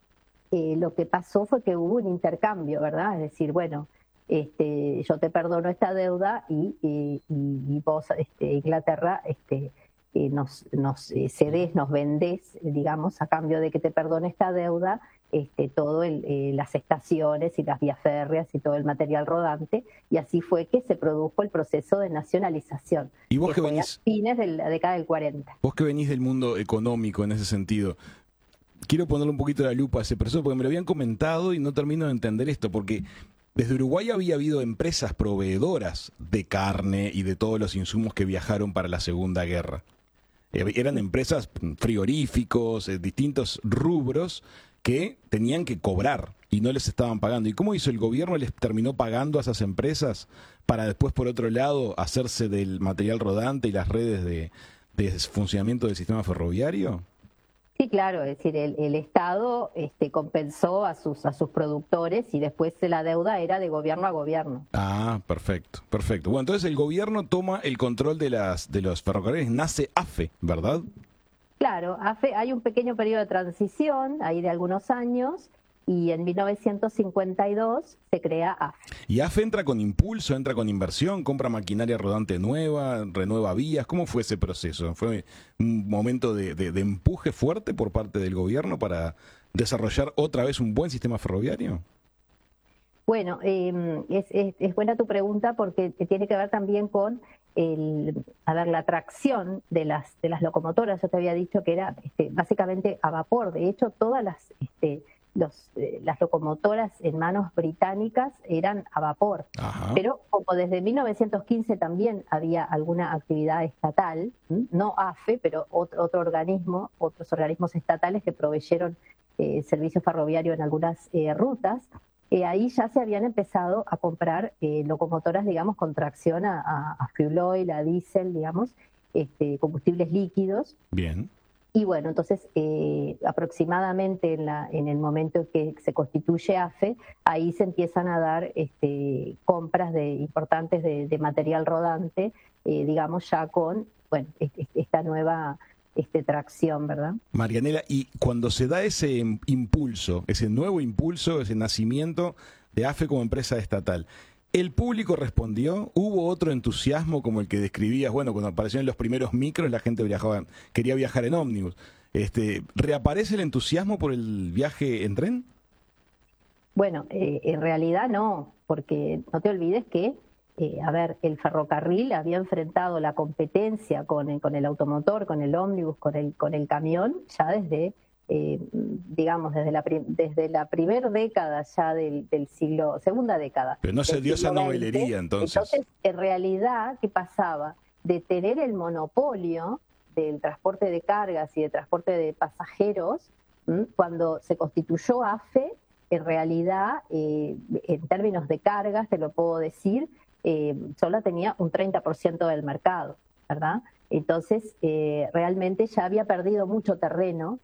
eh, lo que pasó fue que hubo un intercambio, ¿verdad? Es decir, bueno, Este, yo te perdono esta deuda y, y, y vos, este, Inglaterra, este, eh, nos, nos eh, cedés, nos vendés, digamos, a cambio de que te perdone esta deuda, este, todo el, eh, las estaciones y las vías férreas y todo el material rodante, y así fue que se produjo el proceso de nacionalización. ¿Y vos que, que venís, fue a fines de la década del cuarenta? Vos que venís del mundo económico en ese sentido, quiero ponerle un poquito la lupa a ese proceso porque me lo habían comentado y no termino de entender esto, porque desde Uruguay había habido empresas proveedoras de carne y de todos los insumos que viajaron para la Segunda Guerra. Eh, eran empresas frigoríficos, eh, distintos rubros que tenían que cobrar y no les estaban pagando. ¿Y cómo hizo el gobierno? ¿Les terminó pagando a esas empresas para después, por otro lado, hacerse del material rodante y las redes de, de funcionamiento del sistema ferroviario? Sí, claro, es decir, el, el Estado este, compensó a sus a sus productores y después la deuda era de gobierno a gobierno. Ah, perfecto, perfecto. Bueno, entonces el gobierno toma el control de las de los ferrocarriles, nace AFE, ¿verdad? Claro, AFE, hay un pequeño periodo de transición, ahí de algunos años, y en mil novecientos cincuenta y dos se crea AFE. Y AFE entra con impulso, entra con inversión, compra maquinaria rodante nueva, renueva vías. ¿Cómo fue ese proceso? ¿Fue un momento de, de, de empuje fuerte por parte del gobierno para desarrollar otra vez un buen sistema ferroviario? Bueno, eh, es, es, es buena tu pregunta porque tiene que ver también con el, a ver, la tracción de las, de las locomotoras. Yo te había dicho que era este, básicamente a vapor. De hecho, todas las... Este, Los, eh, las locomotoras en manos británicas eran a vapor. Ajá. Pero como desde mil novecientos quince también había alguna actividad estatal, ¿m? no AFE, pero otro, otro organismo, otros organismos estatales que proveyeron eh, servicio ferroviario en algunas eh, rutas, eh, ahí ya se habían empezado a comprar eh, locomotoras, digamos, con tracción a, a, a fuel oil, a diésel, digamos, este, combustibles líquidos. Bien. Y bueno, entonces eh, aproximadamente en, la, en el momento en que se constituye AFE, ahí se empiezan a dar este, compras de, importantes de, de material rodante, eh, digamos ya con bueno este, esta nueva este, tracción, ¿verdad? Marianela, y cuando se da ese impulso, ese nuevo impulso, ese nacimiento de AFE como empresa estatal, ¿el público respondió? ¿Hubo otro entusiasmo como el que describías? Bueno, cuando aparecieron los primeros micros, la gente viajaba, quería viajar en ómnibus. Este, ¿reaparece el entusiasmo por el viaje en tren? Bueno, eh, en realidad no, porque no te olvides que, eh, a ver, el ferrocarril había enfrentado la competencia con el, con el automotor, con el ómnibus, con el, con el camión, ya desde... Eh, digamos, desde la, desde la primera década ya del, del siglo, segunda década. Pero no se dio esa novelería, entonces. Entonces, en realidad, ¿qué pasaba? De tener el monopolio del transporte de cargas y de transporte de pasajeros, ¿m? Cuando se constituyó AFE, en realidad, eh, en términos de cargas, te lo puedo decir, eh, solo tenía un treinta por ciento del mercado, ¿verdad? Entonces, eh, realmente ya había perdido mucho terreno,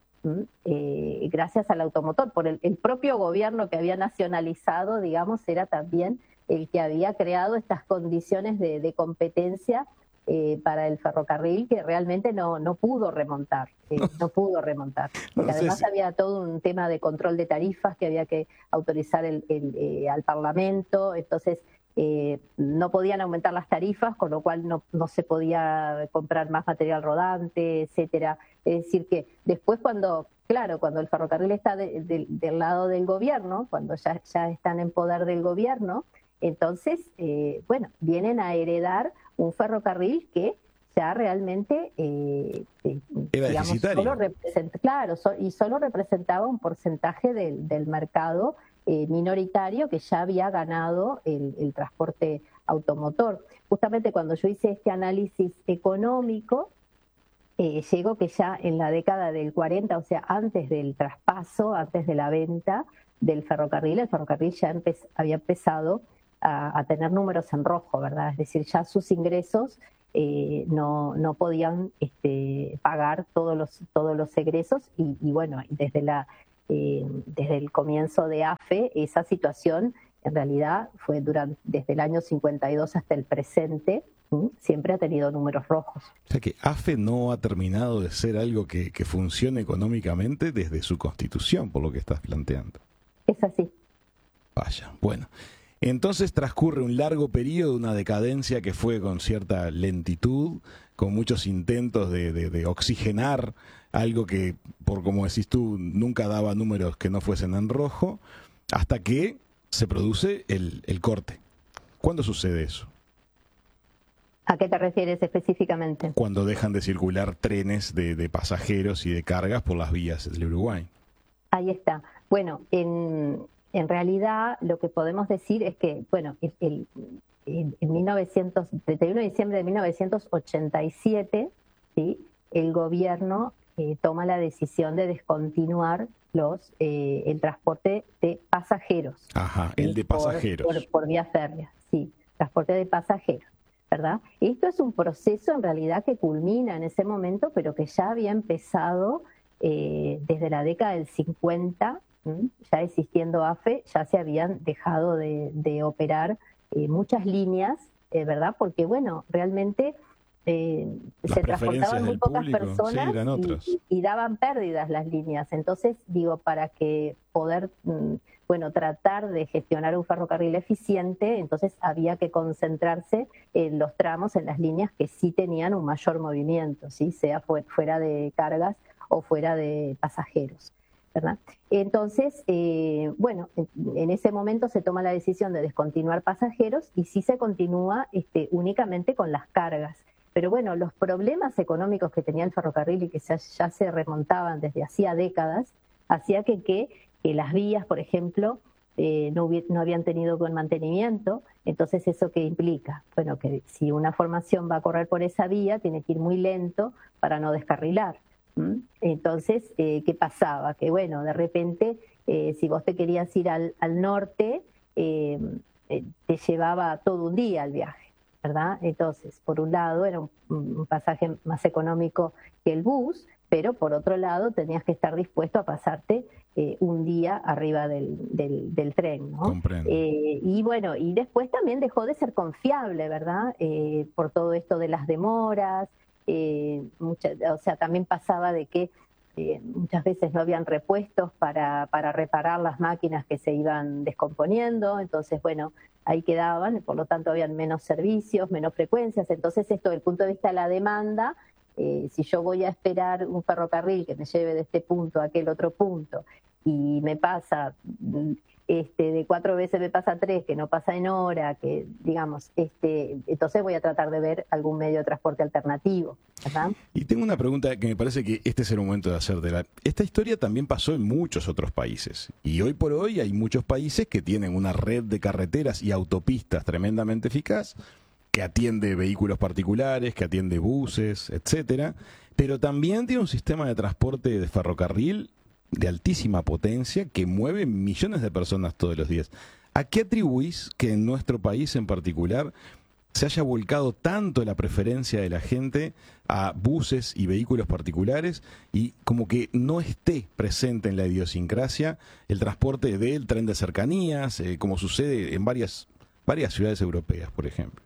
Eh, gracias al automotor, por el, el propio gobierno que había nacionalizado, digamos, era también el que había creado estas condiciones de, de competencia eh, para el ferrocarril que realmente no, no pudo remontar, eh, no. no pudo remontar. Porque no además si... había todo un tema de control de tarifas que había que autorizar el, el, eh, al Parlamento, entonces Eh, no podían aumentar las tarifas, con lo cual no, no se podía comprar más material rodante, etcétera. Es decir que después cuando, claro, cuando el ferrocarril está de, de, del lado del gobierno, cuando ya, ya están en poder del gobierno, entonces, eh, bueno, vienen a heredar un ferrocarril que ya realmente eh, eh, era digamos, deficitario. solo represent, claro, so, y solo representaba un porcentaje del, del mercado eh, minoritario que ya había ganado el, el transporte automotor. Justamente cuando yo hice este análisis económico, eh, llegó que ya en la década del cuarenta, o sea, antes del traspaso, antes de la venta del ferrocarril, el ferrocarril ya empe había empezado a, a tener números en rojo, ¿verdad? Es decir, ya sus ingresos eh, no, no podían este, pagar todos los, todos los egresos y, y bueno, desde, la, eh, desde el comienzo de A F E, esa situación en realidad fue durante, desde el año cincuenta y dos hasta el presente, ¿sí? Siempre ha tenido números rojos. O sea que A F E no ha terminado de ser algo que, que funcione económicamente desde su constitución, por lo que estás planteando. Es así. Vaya, bueno. Entonces transcurre un largo periodo, una decadencia que fue con cierta lentitud, con muchos intentos de, de, de oxigenar algo que, por como decís tú, nunca daba números que no fuesen en rojo, hasta que se produce el, el corte. ¿Cuándo sucede eso? ¿A qué te refieres específicamente? Cuando dejan de circular trenes de, de pasajeros y de cargas por las vías del Uruguay. Ahí está. Bueno, en, en realidad lo que podemos decir es que, bueno, el, el, el, en mil novecientos, treinta y uno de diciembre de mil novecientos ochenta y siete, ¿sí? El gobierno eh, toma la decisión de descontinuar los eh, el transporte de pasajeros. Ajá, el de pasajeros. Por, por, por vía férrea, sí, transporte de pasajeros, ¿verdad? Esto es un proceso en realidad que culmina en ese momento, pero que ya había empezado eh, desde la década del cincuenta, ¿m? Ya existiendo A F E, ya se habían dejado de, de operar eh, muchas líneas, eh, ¿verdad? Porque, bueno, realmente eh, se transportaban muy pocas público, personas sí, y, y daban pérdidas las líneas. Entonces, digo, para que poder, bueno, tratar de gestionar un ferrocarril eficiente, entonces había que concentrarse en los tramos, en las líneas que sí tenían un mayor movimiento, ¿sí? Sea fuera de cargas o fuera de pasajeros, ¿verdad? Entonces, eh, bueno, en, en ese momento se toma la decisión de descontinuar pasajeros y sí se continúa este, únicamente con las cargas. Pero bueno, los problemas económicos que tenía el ferrocarril y que ya, ya se remontaban desde hacía décadas, hacía que, que, que las vías, por ejemplo, eh, no, hubi- no habían tenido buen mantenimiento. Entonces, ¿eso qué implica? Bueno, que si una formación va a correr por esa vía, tiene que ir muy lento para no descarrilar. ¿Mm? Entonces, eh, ¿qué pasaba? Que bueno, de repente, eh, si vos te querías ir al, al norte, eh, eh, te llevaba todo un día el viaje, ¿verdad? Entonces, por un lado era un, un pasaje más económico que el bus, pero por otro lado tenías que estar dispuesto a pasarte eh, un día arriba del, del, del tren, ¿no? Comprendo. Eh, y bueno, y después también dejó de ser confiable, ¿verdad? Eh, por todo esto de las demoras, eh, mucha, o sea, también pasaba de que eh, muchas veces no habían repuestos para, para reparar las máquinas que se iban descomponiendo, entonces, bueno, ahí quedaban, por lo tanto habían menos servicios, menos frecuencias. Entonces esto desde el punto de vista de la demanda, eh, si yo voy a esperar un ferrocarril que me lleve de este punto a aquel otro punto y me pasa, este, de cuatro veces me pasa tres, que no pasa en hora, que digamos, este, entonces voy a tratar de ver algún medio de transporte alternativo, ¿verdad? Y tengo una pregunta que me parece que este es el momento de hacértela. Esta historia también pasó en muchos otros países. Y hoy por hoy hay muchos países que tienen una red de carreteras y autopistas tremendamente eficaz, que atiende vehículos particulares, que atiende buses, etcétera, pero también tiene un sistema de transporte de ferrocarril de altísima potencia que mueve millones de personas todos los días. ¿A qué atribuís que en nuestro país en particular se haya volcado tanto la preferencia de la gente a buses y vehículos particulares y como que no esté presente en la idiosincrasia el transporte del tren de cercanías, eh, como sucede en varias, varias ciudades europeas, por ejemplo?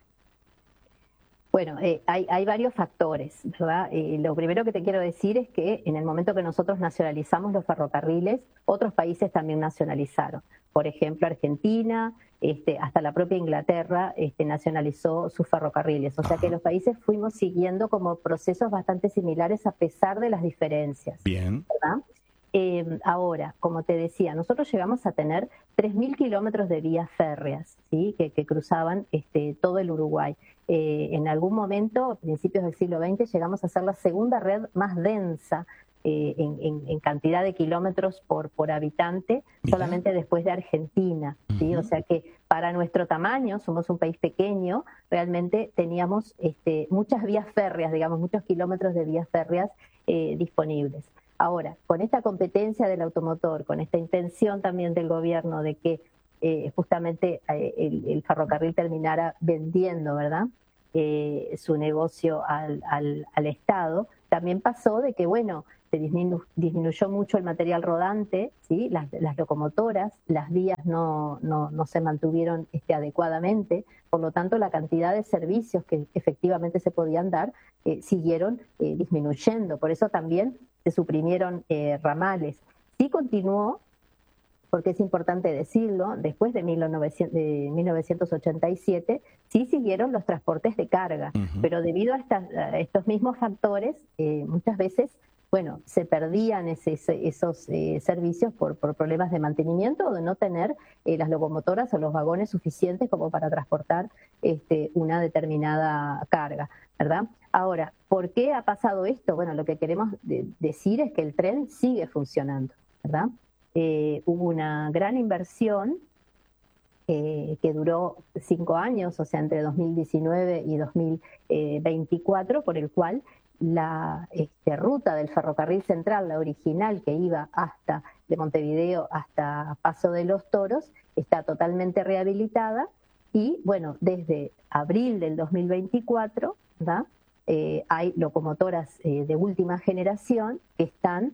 Bueno, eh, hay, hay varios factores, ¿verdad? Eh, lo primero que te quiero decir es que en el momento que nosotros nacionalizamos los ferrocarriles, otros países también nacionalizaron. Por ejemplo, Argentina, este, hasta la propia Inglaterra este, nacionalizó sus ferrocarriles. O sea que los países fuimos siguiendo como procesos bastante similares a pesar de las diferencias. Bien. ¿Verdad? Eh, ahora, como te decía, nosotros llegamos a tener tres mil kilómetros de vías férreas, ¿sí? que, que cruzaban este, todo el Uruguay. Eh, en algún momento, a principios del siglo veinte, llegamos a ser la segunda red más densa eh, en, en, en cantidad de kilómetros por, por habitante, Mira. solamente después de Argentina. ¿sí? Uh-huh. O sea que para nuestro tamaño, somos un país pequeño, realmente teníamos este, muchas vías férreas, digamos, muchos kilómetros de vías férreas eh, disponibles. Ahora, con esta competencia del automotor, con esta intención también del gobierno de que eh, justamente eh, el, el ferrocarril terminara vendiendo, ¿verdad?, eh, su negocio al, al, al Estado, también pasó de que, bueno, se disminu disminuyó mucho el material rodante, ¿sí? las, las locomotoras, las vías no, no, no se mantuvieron este, adecuadamente, por lo tanto la cantidad de servicios que efectivamente se podían dar eh, siguieron eh, disminuyendo, por eso también se suprimieron eh, ramales. Sí continuó, porque es importante decirlo, después de, mil novecientos ochenta y siete, sí siguieron los transportes de carga, uh-huh. pero debido a, estas, a estos mismos factores, eh, muchas veces, bueno, se perdían ese, ese, esos eh, servicios por, por problemas de mantenimiento o de no tener eh, las locomotoras o los vagones suficientes como para transportar este, una determinada carga, ¿verdad? Ahora, ¿por qué ha pasado esto? Bueno, lo que queremos de decir es que el tren sigue funcionando, ¿verdad? Eh, hubo una gran inversión eh, que duró cinco años, o sea, entre dos mil diecinueve y dos mil veinticuatro, por el cual la este, ruta del ferrocarril central, la original que iba hasta de Montevideo hasta Paso de los Toros, está totalmente rehabilitada y, bueno, desde abril del dos mil veinticuatro, ¿verdad?, eh, hay locomotoras eh, de última generación que están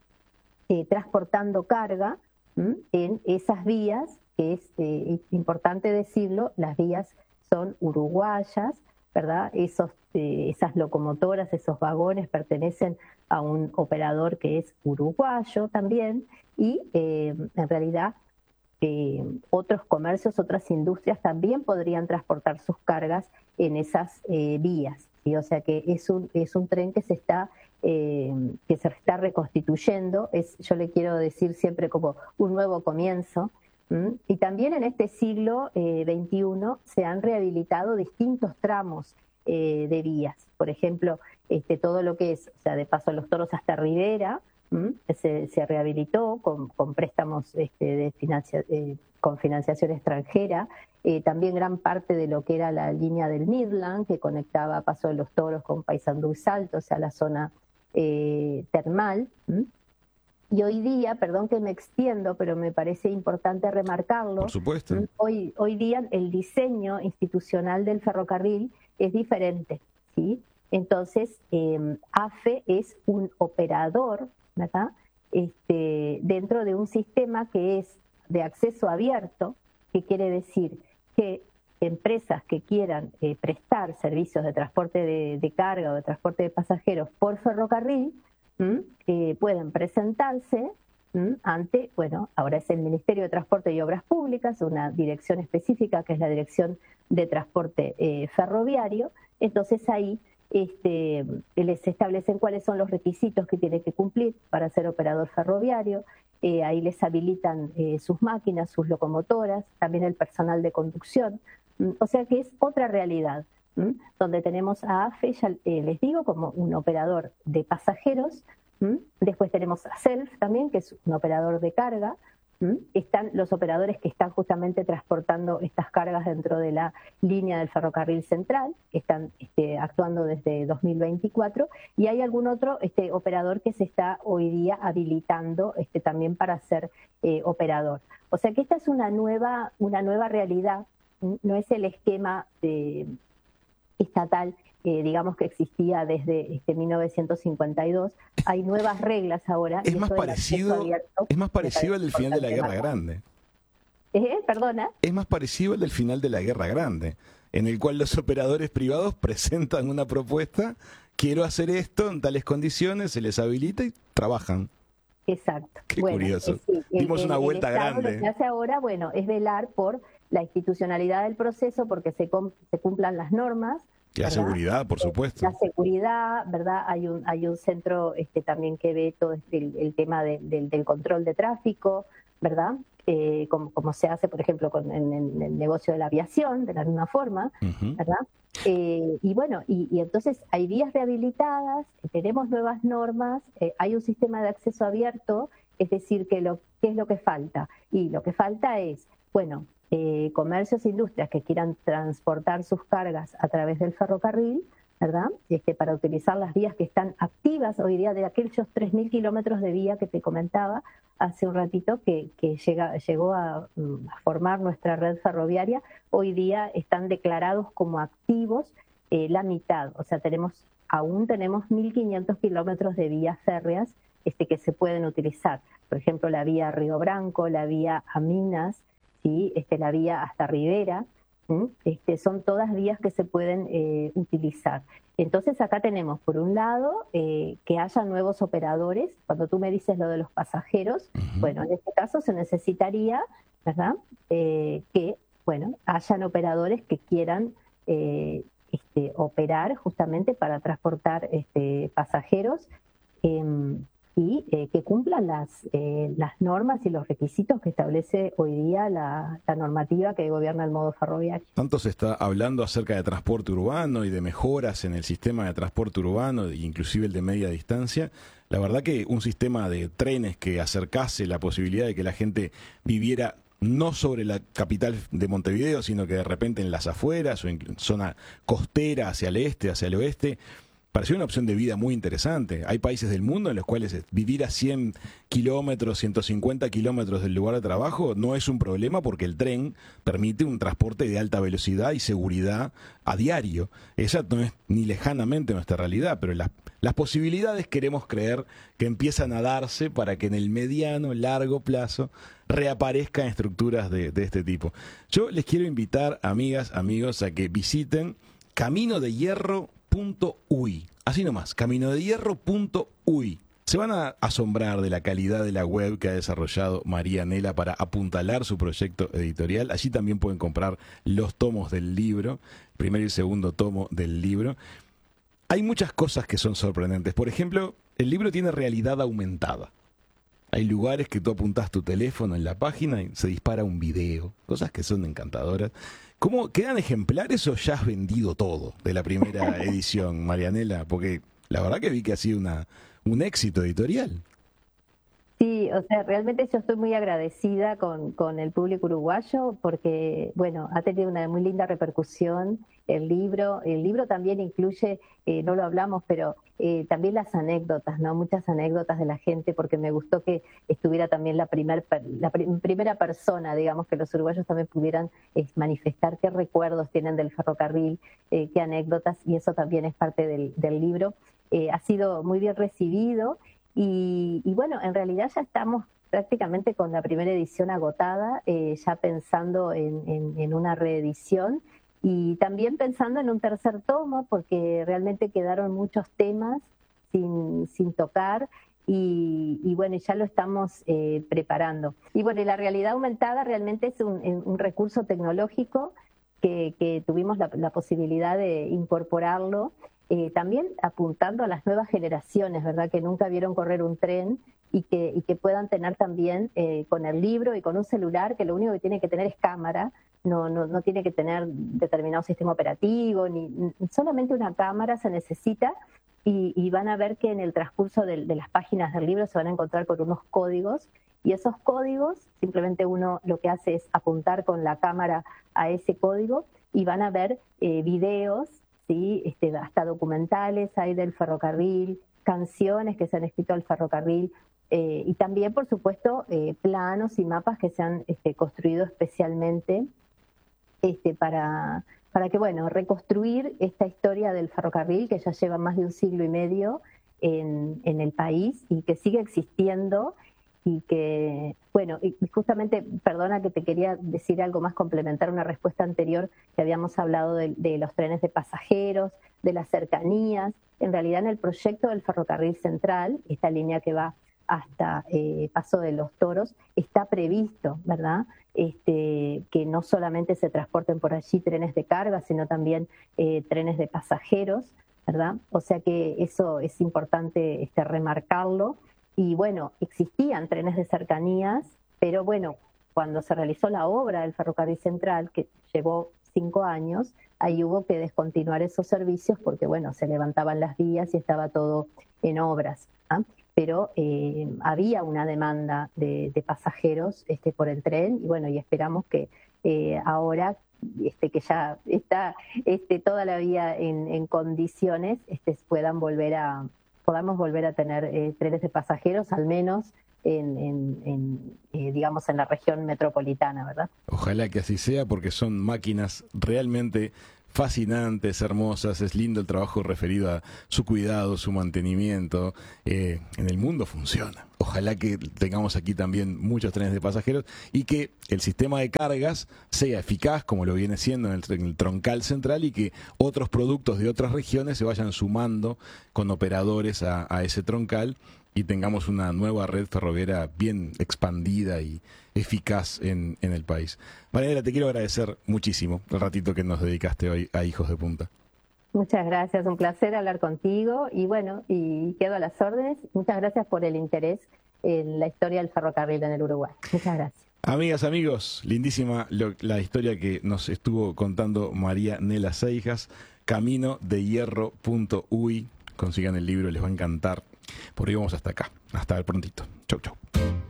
Eh, transportando carga ¿m? en esas vías, que es eh, importante decirlo, las vías son uruguayas, ¿verdad? Esos, eh, esas locomotoras, esos vagones pertenecen a un operador que es uruguayo también, y eh, en realidad eh, otros comercios, otras industrias también podrían transportar sus cargas en esas eh, vías, ¿sí? O sea que es un, es un tren que se está Eh, que se está reconstituyendo, es, yo le quiero decir siempre como un nuevo comienzo, ¿m? Y también en este siglo eh, veintiuno se han rehabilitado distintos tramos eh, de vías, por ejemplo, este, todo lo que es, o sea, de Paso a los Toros hasta Rivera, se, se rehabilitó con, con préstamos este, de financia, eh, con financiación extranjera, eh, también gran parte de lo que era la línea del Midland, que conectaba Paso de los Toros con Paysandú y Salto, o sea, la zona Eh, termal. ¿m? Y hoy día, perdón que me extiendo, pero me parece importante remarcarlo. Por supuesto. Hoy, hoy día el diseño institucional del ferrocarril es diferente, ¿sí? Entonces, eh, A F E es un operador, ¿verdad?, este, dentro de un sistema que es de acceso abierto, que quiere decir que empresas que quieran eh, prestar servicios de transporte de, de carga o de transporte de pasajeros por ferrocarril, eh, pueden presentarse ¿m? ante, bueno, ahora es el Ministerio de Transporte y Obras Públicas, una dirección específica que es la Dirección de Transporte eh, Ferroviario. Entonces ahí este, les establecen cuáles son los requisitos que tiene que cumplir para ser operador ferroviario. Eh, ahí les habilitan eh, sus máquinas, sus locomotoras, también el personal de conducción. O sea que es otra realidad, ¿m? donde tenemos a A F E, ya eh, les digo, como un operador de pasajeros. ¿m? Después tenemos a SELF también, que es un operador de carga. ¿m? Están los operadores que están justamente transportando estas cargas dentro de la línea del ferrocarril central, que están este, actuando desde dos mil veinticuatro, y hay algún otro este, operador que se está hoy día habilitando este, también para ser eh, operador. O sea que esta es una nueva, una nueva realidad. No es el esquema de, estatal, eh, digamos, que existía desde este, mil novecientos cincuenta y dos. Hay nuevas reglas ahora. Es y más parecido, abierto, es más parecido al del final de la Guerra Grande. ¿Eh? ¿Perdona? Es más parecido al del final de la Guerra Grande, en el cual los operadores privados presentan una propuesta, quiero hacer esto en tales condiciones, se les habilita y trabajan. Exacto. Qué bueno, curioso. Eh, sí, Dimos el, una el, vuelta el Estado grande. Lo que hace ahora, bueno, es velar por la institucionalidad del proceso, porque se, se cumplan las normas, Y la ¿verdad? seguridad, por supuesto. La seguridad, ¿verdad? Hay un hay un centro este, también que ve todo este, el, el tema de, del, del control de tráfico, ¿verdad? Eh, como, como se hace, por ejemplo, con, en, en el negocio de la aviación, de la misma forma, Ujú. ¿verdad? Eh, y bueno, y, y entonces hay vías rehabilitadas, tenemos nuevas normas, eh, hay un sistema de acceso abierto, es decir, que lo, ¿qué es lo que falta? Y lo que falta es, bueno, eh, comercios e industrias que quieran transportar sus cargas a través del ferrocarril, ¿verdad? Este, para utilizar las vías que están activas hoy día, de aquellos tres mil kilómetros de vía que te comentaba hace un ratito, que, que llega, llegó a, a formar nuestra red ferroviaria, hoy día están declarados como activos eh, la mitad, o sea, tenemos aún tenemos mil quinientos kilómetros de vías férreas este, que se pueden utilizar. Por ejemplo, la vía Río Branco, la vía a Minas, ¿sí? este, la vía hasta Rivera, Este, son todas vías que se pueden eh, utilizar. Entonces acá tenemos, por un lado, eh, que haya nuevos operadores. Cuando tú me dices lo de los pasajeros, uh-huh. bueno, en este caso se necesitaría, ¿verdad?, eh, que, bueno, hayan operadores que quieran eh, este, operar justamente para transportar este, pasajeros eh, y eh, que cumplan las, eh, las normas y los requisitos que establece hoy día la, la normativa que gobierna el modo ferroviario. Tanto se está hablando acerca de transporte urbano y de mejoras en el sistema de transporte urbano, inclusive el de media distancia. La verdad que un sistema de trenes que acercase la posibilidad de que la gente viviera no sobre la capital de Montevideo, sino que de repente en las afueras o en zona costera hacia el este, hacia el oeste, pareció una opción de vida muy interesante. Hay países del mundo en los cuales vivir a cien kilómetros, ciento cincuenta kilómetros del lugar de trabajo no es un problema porque el tren permite un transporte de alta velocidad y seguridad a diario. Esa no es ni lejanamente nuestra realidad, pero las, las posibilidades queremos creer que empiezan a darse para que en el mediano, largo plazo reaparezcan estructuras de, de este tipo. Yo les quiero invitar, amigas, amigos, a que visiten camino de hierro punto uy, así nomás, camino de hierro punto uy. Se van a asombrar de la calidad de la web que ha desarrollado María Nela para apuntalar su proyecto editorial. Allí también pueden comprar los tomos del libro, primero y segundo tomo del libro. Hay muchas cosas que son sorprendentes. Por ejemplo, el libro tiene realidad aumentada. Hay lugares que tú apuntás tu teléfono en la página y se dispara un video, cosas que son encantadoras. ¿Cómo quedan ejemplares o ya has vendido todo de la primera edición, Marianela? Porque la verdad que vi que ha sido una, un éxito editorial. Sí, o sea, realmente yo estoy muy agradecida con, con el público uruguayo porque, bueno, ha tenido una muy linda repercusión el libro. El libro también incluye, eh, no lo hablamos, pero eh, también las anécdotas, ¿no? Muchas anécdotas de la gente, porque me gustó que estuviera también la, primer, la pr- primera persona, digamos, que los uruguayos también pudieran eh, manifestar qué recuerdos tienen del ferrocarril, eh, qué anécdotas, y eso también es parte del, del libro. Eh, ha sido muy bien recibido. Y, y bueno, en realidad ya estamos prácticamente con la primera edición agotada, eh, ya pensando en, en, en una reedición y también pensando en un tercer tomo, porque realmente quedaron muchos temas sin, sin tocar y, y bueno, ya lo estamos eh, preparando. Y bueno, y la realidad aumentada realmente es un, un recurso tecnológico que, que tuvimos la, la posibilidad de incorporarlo. Eh, también apuntando a las nuevas generaciones, ¿verdad?, que nunca vieron correr un tren y que, y que puedan tener también eh, con el libro y con un celular, que lo único que tiene que tener es cámara, no, no, no tiene que tener determinado sistema operativo, ni solamente una cámara se necesita y, y van a ver que en el transcurso de, de las páginas del libro se van a encontrar con unos códigos y esos códigos, simplemente uno lo que hace es apuntar con la cámara a ese código y van a ver eh, videos, ¿sí? Este, hasta documentales hay del ferrocarril, canciones que se han escrito al ferrocarril eh, y también, por supuesto, eh, planos y mapas que se han este, construido especialmente este, para, para que, bueno, reconstruir esta historia del ferrocarril que ya lleva más de un siglo y medio en, en el país y que sigue existiendo. Y que, bueno, y justamente, perdona que te quería decir algo más, complementar una respuesta anterior que habíamos hablado de, de los trenes de pasajeros, de las cercanías. En realidad, en el proyecto del Ferrocarril Central, esta línea que va hasta eh, Paso de los Toros, está previsto, ¿verdad?, este, que no solamente se transporten por allí trenes de carga, sino también eh, trenes de pasajeros, ¿verdad? O sea que eso es importante este, remarcarlo. Y bueno, existían trenes de cercanías, pero bueno, cuando se realizó la obra del ferrocarril central, que llevó cinco años, ahí hubo que descontinuar esos servicios porque, bueno, se levantaban las vías y estaba todo en obras, ¿ah? Pero eh, había una demanda de, de pasajeros este, por el tren y bueno, y esperamos que eh, ahora este, que ya está este, toda la vía en, en condiciones, este, puedan volver a, podamos volver a tener eh, trenes de pasajeros, al menos en, en, en eh, digamos, en la región metropolitana, ¿verdad? Ojalá que así sea, porque son máquinas realmente fascinantes, hermosas. Es lindo el trabajo referido a su cuidado, su mantenimiento. Eh, en el mundo funciona. Ojalá que tengamos aquí también muchos trenes de pasajeros y que el sistema de cargas sea eficaz como lo viene siendo en el, en el troncal central y que otros productos de otras regiones se vayan sumando con operadores a, a ese troncal y tengamos una nueva red ferroviaria bien expandida y eficaz en, en el país. Marianela, te quiero agradecer muchísimo el ratito que nos dedicaste hoy a Hijos de Punta. Muchas gracias, un placer hablar contigo y bueno, y quedo a las órdenes. Muchas gracias por el interés en la historia del ferrocarril en el Uruguay. Muchas gracias. Amigas, amigos, lindísima lo, la historia que nos estuvo contando Marianela Seijas, camino de hierro punto u y. Consigan el libro, les va a encantar. Por hoy vamos hasta acá. Hasta el prontito. Chau, chau.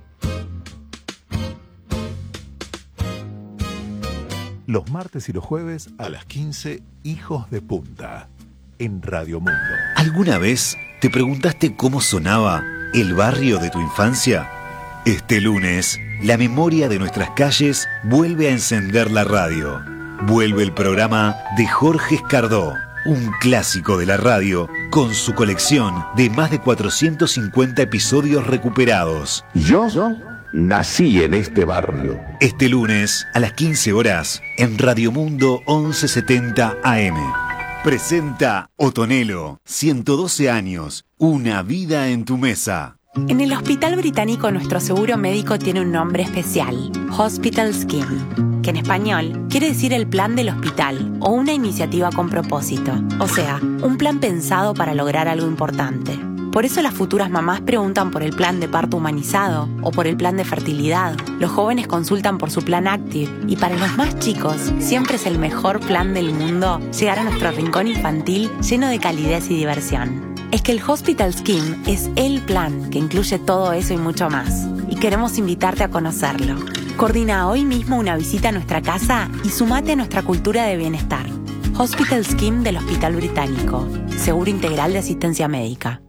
Los martes y los jueves a las quince, Hijos de Punta, en Radio Mundo. ¿Alguna vez te preguntaste cómo sonaba el barrio de tu infancia? Este lunes, la memoria de nuestras calles vuelve a encender la radio. Vuelve el programa de Jorge Escardó, un clásico de la radio, con su colección de más de cuatrocientos cincuenta episodios recuperados. Yo nací en este barrio. Este lunes, a las quince horas, en Radio Mundo once setenta A M. Presenta Otonelo, ciento doce años, una vida en tu mesa. En el Hospital Británico nuestro seguro médico tiene un nombre especial, Hospital Scheme, que en español quiere decir el plan del hospital o una iniciativa con propósito, o sea, un plan pensado para lograr algo importante. Por eso las futuras mamás preguntan por el plan de parto humanizado o por el plan de fertilidad. Los jóvenes consultan por su plan Active y para los más chicos siempre es el mejor plan del mundo llegar a nuestro rincón infantil lleno de calidez y diversión. Es que el Hospital Scheme es el plan que incluye todo eso y mucho más. Y queremos invitarte a conocerlo. Coordina hoy mismo una visita a nuestra casa y sumate a nuestra cultura de bienestar. Hospital Scheme del Hospital Británico. Seguro integral de asistencia médica.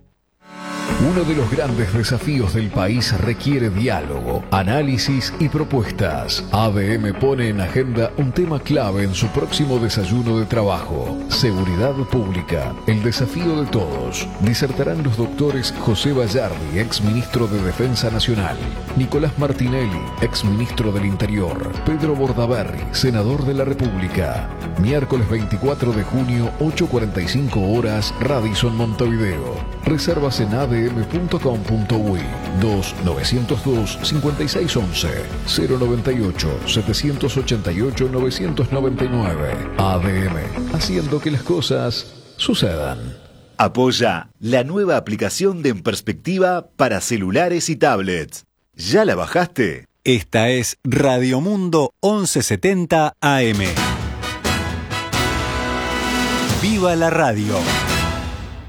Uno de los grandes desafíos del país requiere diálogo, análisis y propuestas. A D M pone en agenda un tema clave en su próximo desayuno de trabajo: seguridad pública, el desafío de todos. Disertarán los doctores José Bayardi, ex ministro de Defensa Nacional, Nicolás Martinelli, ex ministro del Interior, Pedro Bordaberry, senador de la República. Miércoles veinticuatro de junio, ocho cuarenta y cinco horas, Radisson Montevideo. Reservas en a d m punto com punto u y dos nueve cero dos cinco seis uno uno cero nueve ocho siete ocho ocho nueve nueve nueve. A D M, haciendo que las cosas sucedan. Apoya la nueva aplicación de En Perspectiva para celulares y tablets. ¿Ya la bajaste? Esta es Radio Mundo once setenta A M. ¡Viva la radio!